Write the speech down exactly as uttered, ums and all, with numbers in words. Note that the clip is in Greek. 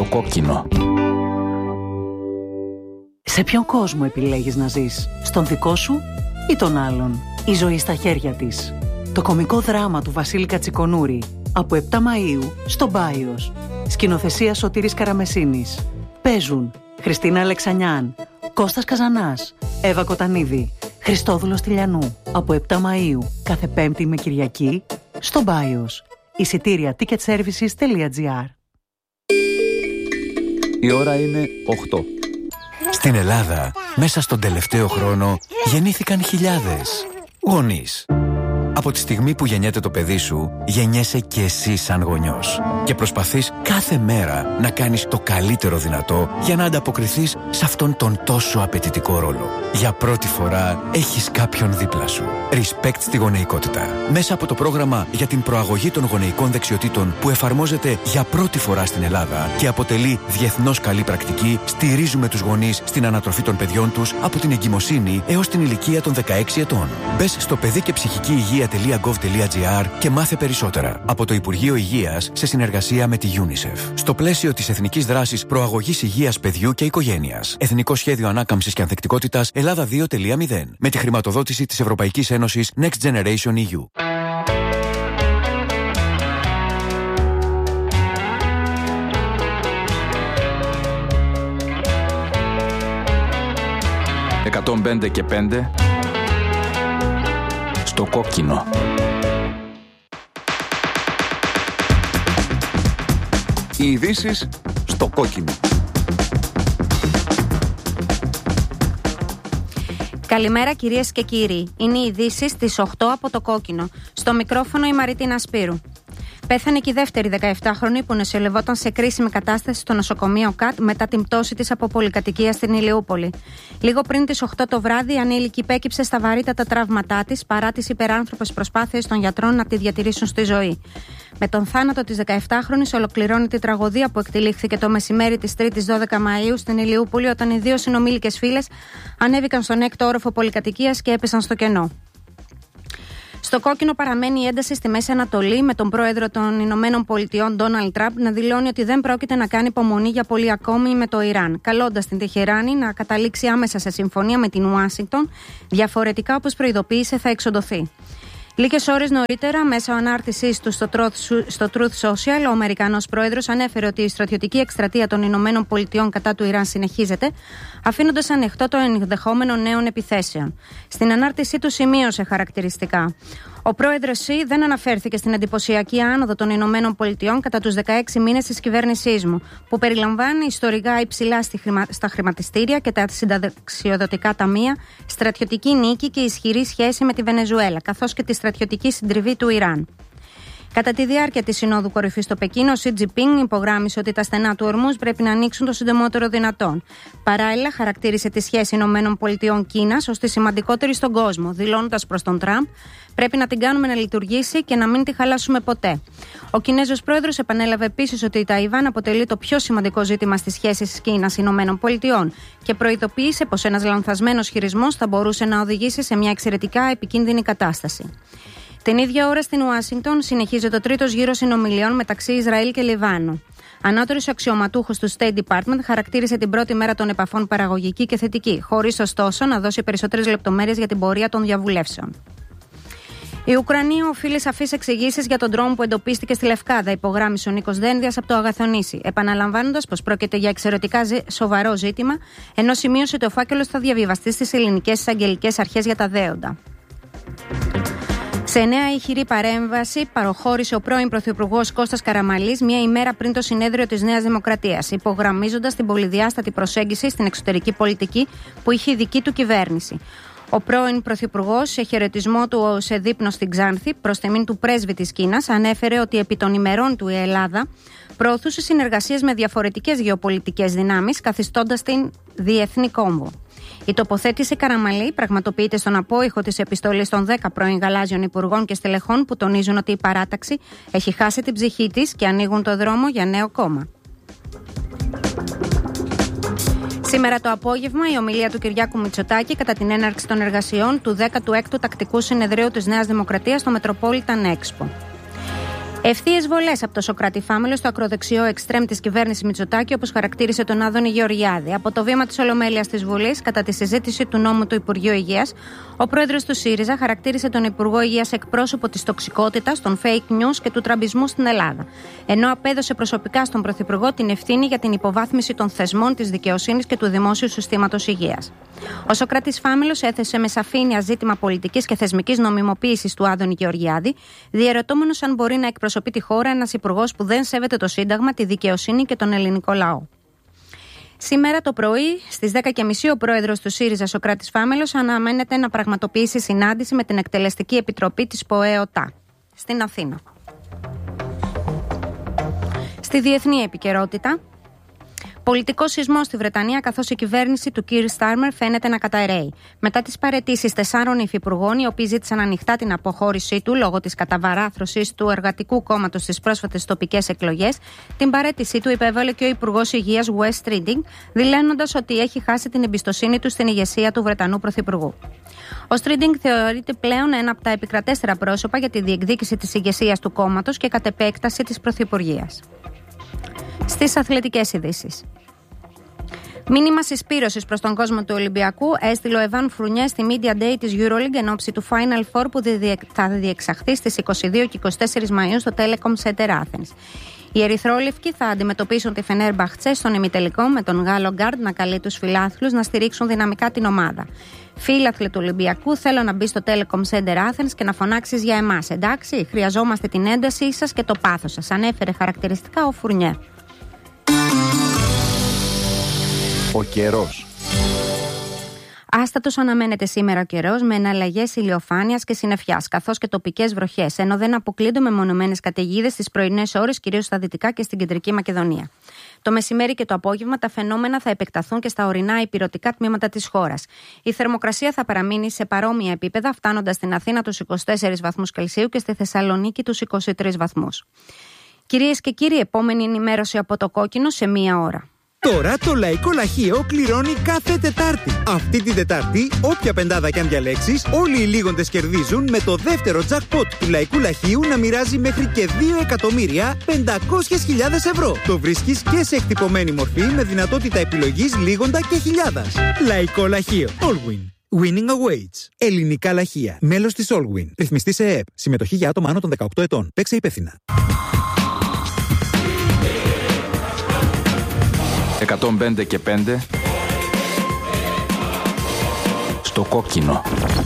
κόκκινο. Σε ποιον κόσμο επιλέγεις να ζεις, στον δικό σου ή τον άλλον? Η ζωή στα χέρια της. Το κωμικό δράμα του Βασίλη Κατσικονούρη από επτά Μαΐου στο Μπάιος. Σκηνοθεσία Σωτήρης Καραμεσίνης. Παίζουν Χριστίνα Αλεξανιάν, Κώστας Καζανάς, Εύα Κοτανίδη, Χριστόδουλος Τηλιανού. Από επτά Μαΐου κάθε Πέμπτη με Κυριακή στο Μπάιος. Εισιτήρια ticket services τελεία τζι άρ. Η ώρα είναι οκτώ. Στην Ελλάδα, μέσα στον τελευταίο χρόνο, γεννήθηκαν χιλιάδες γονείς. Από τη στιγμή που γεννιέται το παιδί σου, γεννιέσαι και εσύ σαν γονιός. Και προσπαθείς κάθε μέρα να κάνεις το καλύτερο δυνατό για να ανταποκριθείς σε αυτόν τον τόσο απαιτητικό ρόλο. Για πρώτη φορά έχεις κάποιον δίπλα σου. Respect στη γονεϊκότητα. Μέσα από το πρόγραμμα για την προαγωγή των γονεϊκών δεξιοτήτων που εφαρμόζεται για πρώτη φορά στην Ελλάδα και αποτελεί διεθνώς καλή πρακτική, στηρίζουμε τους γονείς στην ανατροφή των παιδιών τους από την εγκυμοσύνη έως την ηλικία των δεκαέξι ετών. Μπες στο παιδί και ψυχική υγεία τελεία γκοβ τελεία τζι άρ και μάθε περισσότερα από το Υπουργείο Υγείας σε συνεργασία με τη UNICEF. Στο πλαίσιο της Εθνικής Δράσης Προαγωγής Υγείας Παιδιού και Οικογένειας. Εθνικό Σχέδιο Ανάκαμψης και Ανθεκτικότητας Ελλάδα δύο τελεία μηδέν. Με τη χρηματοδότηση της Ευρωπαϊκής Ένωσης Next Generation ι γιου. εκατόν πέντε και πέντε στο κόκκινο. Οι ειδήσεις στο κόκκινο. Καλημέρα κυρίες και κύριοι. Είναι οι ειδήσεις στις οκτώ από το κόκκινο. Στο μικρόφωνο η Μαρίτινα Σπύρου. Πέθανε και η δεύτερη δεκαεπτάχρονη που νοσηλευόταν σε κρίσιμη κατάσταση στο νοσοκομείο ΚΑΤ μετά την πτώση της από πολυκατοικία στην Ηλιούπολη. Λίγο πριν τις οκτώ το βράδυ, η ανήλικη υπέκυψε στα βαρύτατα τραύματά της παρά τις υπεράνθρωπες προσπάθειες των γιατρών να τη διατηρήσουν στη ζωή. Με τον θάνατο της δεκαεπτάχρονης ολοκληρώνει τη τραγωδία που εκτελήχθηκε το μεσημέρι της Τρίτης δώδεκα Μαΐου στην Ηλιούπολη, όταν οι δύο συνομήλικες φίλες ανέβηκαν στον έκτο όροφο πολυκατοικίας και έπεσαν στο κενό. Στο κόκκινο παραμένει η ένταση στη Μέση Ανατολή, με τον πρόεδρο των Ηνωμένων Πολιτειών, Ντόναλντ Τραμπ, να δηλώνει ότι δεν πρόκειται να κάνει υπομονή για πολύ ακόμη με το Ιράν, καλώντας την Τεχεράνη να καταλήξει άμεσα σε συμφωνία με την Ουάσιγκτον, διαφορετικά, όπως προειδοποίησε, θα εξοντωθεί. Λίγες ώρες νωρίτερα, μέσω ανάρτησής του στο Truth Social, ο Αμερικανός πρόεδρος ανέφερε ότι η στρατιωτική εκστρατεία των Ηνωμένων Πολιτειών κατά του Ιράν συνεχίζεται, αφήνοντας ανοιχτό το ενδεχόμενο νέων επιθέσεων. Στην ανάρτησή του σημείωσε χαρακτηριστικά: ο πρόεδρος Σι δεν αναφέρθηκε στην εντυπωσιακή άνοδο των Ηνωμένων Πολιτειών κατά τους δεκαέξι μήνες της κυβέρνησής μου, που περιλαμβάνει ιστορικά υψηλά στα χρηματιστήρια και τα συνταξιοδοτικά ταμεία, στρατιωτική νίκη και ισχυρή σχέση με τη Βενεζουέλα, καθώς και τη στρατιωτική συντριβή του Ιράν. Κατά τη διάρκεια της Συνόδου Κορυφής στο Πεκίνο, ο Σι Τζινπίνγκ υπογράμμισε ότι τα στενά του Ορμούζ πρέπει να ανοίξουν το συντομότερο δυνατόν. Παράλληλα, χαρακτήρισε τη σχέση Ηνωμένων Πολιτειών-Κίνας ως τη σημαντικότερη στον κόσμο, δηλώνοντας προς τον Τραμπ: πρέπει να την κάνουμε να λειτουργήσει και να μην τη χαλάσουμε ποτέ. Ο Κινέζος πρόεδρος επανέλαβε επίσης ότι η Ταϊβάν αποτελεί το πιο σημαντικό ζήτημα στις σχέσεις Κίνας-Ηνωμένων Πολιτειών και προειδοποίησε πως ένας λανθασμένος χειρισμός θα μπορούσε να οδηγήσει σε μια εξαιρετικά επικίνδυνη κατάσταση. Την ίδια ώρα στην Ουάσιγκτον συνεχίζεται ο τρίτος γύρος συνομιλιών μεταξύ Ισραήλ και Λιβάνου. Ανώτερος αξιωματούχος του State Department χαρακτήρισε την πρώτη μέρα των επαφών παραγωγική και θετική, χωρίς ωστόσο να δώσει περισσότερες λεπτομέρειες για την πορεία των διαβουλεύσεων. Η Ουκρανία οφείλει σαφείς εξηγήσεις για τον τρόμο που εντοπίστηκε στη Λευκάδα, υπογράμμισε ο Νίκος Δένδιας από το Αγαθονήσι, επαναλαμβάνοντας πως πρόκειται για εξαιρετικά σοβαρό ζήτημα, ενώ σημείωσε ότι ο φάκελος θα διαβιβαστεί στις ελληνικές εισαγγελικές αρχές για τα δέοντα. Σε νέα ηχηρή παρέμβαση παροχώρησε ο πρώην Πρωθυπουργός Κώστας Καραμανλής μία ημέρα πριν το συνέδριο της Νέας Δημοκρατίας, υπογραμμίζοντας την πολυδιάστατη προσέγγιση στην εξωτερική πολιτική που είχε η δική του κυβέρνηση. Ο πρώην Πρωθυπουργός, σε χαιρετισμό του σε δείπνο στην Ξάνθη προς τιμήν του πρέσβη της Κίνας, ανέφερε ότι επί των ημερών του η Ελλάδα προωθούσε συνεργασίες με διαφορετικές γεωπολιτικές δυνάμεις, καθιστώντας την διεθνή κόμβο. Η τοποθέτηση Καραμανλή πραγματοποιείται στον απόϊχο της επιστολής των δέκα πρώην γαλάζιων υπουργών και στελεχών που τονίζουν ότι η παράταξη έχει χάσει την ψυχή της και ανοίγουν το δρόμο για νέο κόμμα. Σήμερα το απόγευμα η ομιλία του Κυριάκου Μητσοτάκη κατά την έναρξη των εργασιών του δέκατου έκτου Τακτικού Συνεδρίου της Νέας Δημοκρατίας στο Metropolitan Expo. Ευθείες βολές από το Σωκράτη Φάμελο στο ακροδεξιό εξτρέμ της κυβέρνησης Μητσοτάκη, όπως χαρακτήρισε τον Άδωνη Γεωργιάδη. Από το βήμα της Ολομέλειας της Βουλής, κατά τη συζήτηση του νόμου του Υπουργείου Υγείας, ο πρόεδρος του ΣΥΡΙΖΑ χαρακτήρισε τον Υπουργό Υγείας εκπρόσωπο της τοξικότητας, των fake news και του τραμπισμού στην Ελλάδα. Ενώ απέδωσε προσωπικά στον Πρωθυπουργό την ευθύνη για την υποβάθμιση των θεσμών της δικαιοσύνης και του δημόσιου συστήματος υγείας. Ο Σωκράτης Φάμελος έθεσε με σαφήνεια ζήτημα πολιτικής και θεσμικής νομιμοποίησης του Άδωνη Γεωργιάδη, διερωτώμενος αν μπορεί να εκπροσωπεί τη χώρα ένας υπουργός που δεν σέβεται το Σύνταγμα, τη δικαιοσύνη και τον ελληνικό λαό. Σήμερα το πρωί, στις δέκα και μισή, ο πρόεδρος του ΣΥΡΙΖΑ, Σωκράτης Φάμελος, αναμένεται να πραγματοποιήσει συνάντηση με την Εκτελεστική Επιτροπή της ΠΟΕΟΤΑ στην Αθήνα. Στη διεθνή επικαιρότητα, πολιτικό σεισμό στη Βρετανία, καθώς η κυβέρνηση του Κίρ Στάρμερ φαίνεται να καταρρέει. Μετά τις παραιτήσεις τεσσάρων υφυπουργών, οι οποίοι ζήτησαν ανοιχτά την αποχώρησή του λόγω της καταβαράθρωσης του Εργατικού Κόμματος στις πρόσφατες τοπικές εκλογές, την παραίτησή του υπέβαλε και ο Υπουργός Υγείας Wes Streeting, δηλώνοντας ότι έχει χάσει την εμπιστοσύνη του στην ηγεσία του Βρετανού Πρωθυπουργού. Ο Streeting θεωρείται πλέον ένα από τα επικρατέστερα πρόσωπα για τη διεκδίκηση της ηγεσίας του κόμματος και κατ' επέκταση της πρωθυπουργίας. Στις αθλητικές ειδήσεις. Μήνυμα συσπήρωσης προς τον κόσμο του Ολυμπιακού έστειλε ο Εβάν Φρουνιέ στη Media Day της EuroLeague εν ώψη του Final Four που θα διεξαχθεί στις είκοσι δύο και είκοσι τέσσερις Μαΐου στο Telecom Center Athens. Οι ερυθρόλευκοι θα αντιμετωπίσουν τη Φενέρμπαχτσε στον ημιτελικό, με τον Γάλλο Γκάρντ να καλεί τους φιλάθλους να στηρίξουν δυναμικά την ομάδα. Φίλαθλοι του Ολυμπιακού, θέλω να μπει στο Telecom Center Athens και να φωνάξεις για εμάς. Εντάξει, χρειαζόμαστε την έντασή σας και το πάθος σας, ανέφερε χαρακτηριστικά ο Φουρνιέ. Ο καιρός. Άστατος αναμένεται σήμερα ο καιρός, με εναλλαγές ηλιοφάνειας και συννεφιάς, καθώς και τοπικές βροχές, ενώ δεν αποκλείονται μεμονωμένες καταιγίδες στις πρωινές ώρες, κυρίως στα δυτικά και στην κεντρική Μακεδονία. Το μεσημέρι και το απόγευμα τα φαινόμενα θα επεκταθούν και στα ορεινά υπηρετικά τμήματα της χώρας. Η θερμοκρασία θα παραμείνει σε παρόμοια επίπεδα, φτάνοντας στην Αθήνα τους είκοσι τέσσερις βαθμούς Κελσίου και στη Θεσσαλονίκη τους είκοσι τρεις βαθμούς. Κυρίες και κύριοι, επόμενη ενημέρωση από το Κόκκινο σε μία ώρα. Τώρα το Λαϊκό Λαχείο κληρώνει κάθε Τετάρτη. Αυτή την Τετάρτη, όποια πεντάδα κι αν διαλέξεις, όλοι οι λίγοντες κερδίζουν με το δεύτερο jackpot του Λαϊκού Λαχείου να μοιράζει μέχρι και δύο εκατομμύρια πεντακόσιες χιλιάδες ευρώ. Το βρίσκεις και σε εκτυπωμένη μορφή με δυνατότητα επιλογής λίγοντα και χιλιάδας. Λαϊκό Λαχείο. Allwin. Winning awaits. Ελληνικά λαχεία. Μέλος της Allwin. Ρυθμιστή σε ΕΕΠ. Συμμετοχή για άτομα άνω των δεκαοκτώ ετών. Παίξε υπεύθυνα. εκατόν πέντε και πέντε στο Κόκκινο.